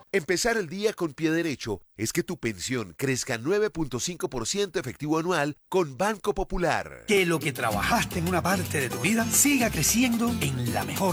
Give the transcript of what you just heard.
Empezar el día con pie derecho es que tu pensión crezca 9.5% efectivo anual con Banco Popular. Que lo que trabajaste en una parte de tu vida siga creciendo en la mejor